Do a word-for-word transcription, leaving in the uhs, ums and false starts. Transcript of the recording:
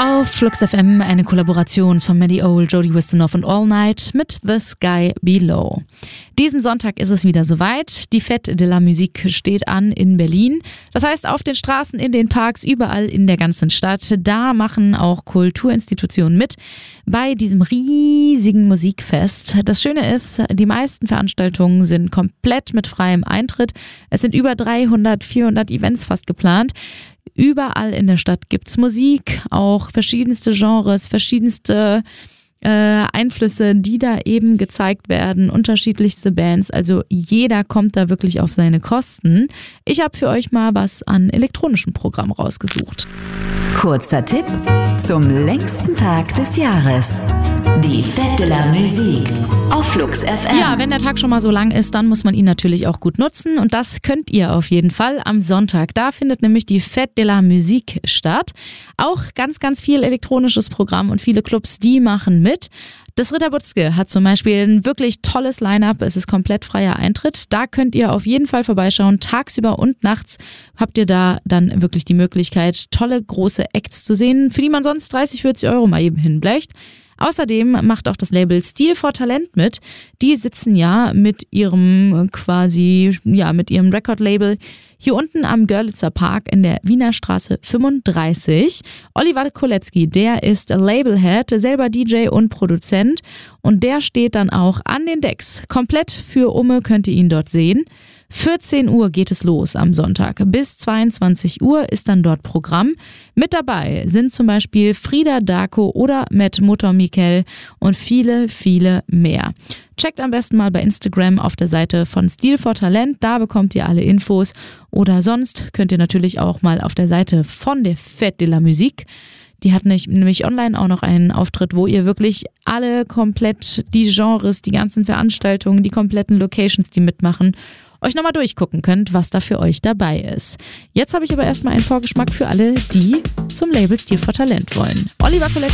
Auf Flux F M eine Kollaboration von Maddie Old, Jody Wisternoff und All Night mit The Sky Below. Diesen Sonntag ist es wieder soweit. Die Fête de la Musique steht an in Berlin. Das heißt, auf den Straßen, in den Parks, überall in der ganzen Stadt. Da machen auch Kulturinstitutionen mit bei diesem riesigen Musikfest. Das Schöne ist, die meisten Veranstaltungen sind komplett mit freiem Eintritt. Es sind über dreihundert, vierhundert Events fast geplant. Überall in der Stadt gibt's Musik, auch verschiedenste Genres, verschiedenste äh, Einflüsse, die da eben gezeigt werden, unterschiedlichste Bands, also jeder kommt da wirklich auf seine Kosten. Ich habe für euch mal was an elektronischem Programm rausgesucht. Kurzer Tipp zum längsten Tag des Jahres. Die Fête de la Musique auf Flux F M. Ja, wenn der Tag schon mal so lang ist, dann muss man ihn natürlich auch gut nutzen und das könnt ihr auf jeden Fall am Sonntag. Da findet nämlich die Fête de la Musique statt. Auch ganz, ganz viel elektronisches Programm und viele Clubs, die machen mit. Das Ritter Butzke hat zum Beispiel ein wirklich tolles Line-Up. Es ist komplett freier Eintritt. Da könnt ihr auf jeden Fall vorbeischauen. Tagsüber und nachts habt ihr da dann wirklich die Möglichkeit, tolle große Acts zu sehen, für die man sonst dreißig, vierzig Euro mal eben hinblecht. Außerdem macht auch das Label Stil for Talent mit. Die sitzen ja mit ihrem quasi, ja, mit ihrem Record-Label hier unten am Görlitzer Park in der Wiener Straße fünfunddreißig. Oliver Kolecki, der ist Labelhead, selber D J und Produzent und der steht dann auch an den Decks. Komplett für Umme könnt ihr ihn dort sehen. vierzehn Uhr geht es los am Sonntag. Bis zweiundzwanzig Uhr ist dann dort Programm. Mit dabei sind zum Beispiel Frida Darko oder Matt Mutter Mikel und viele, viele mehr. Checkt am besten mal bei Instagram auf der Seite von Stil for Talent, da bekommt ihr alle Infos. Oder sonst könnt ihr natürlich auch mal auf der Seite von der Fête de la Musique. Die hat nämlich online auch noch einen Auftritt, wo ihr wirklich alle komplett die Genres, die ganzen Veranstaltungen, die kompletten Locations, die mitmachen, euch nochmal durchgucken könnt, was da für euch dabei ist. Jetzt habe ich aber erstmal einen Vorgeschmack für alle, die zum Label Stil for Talent wollen. Oliver Kolecki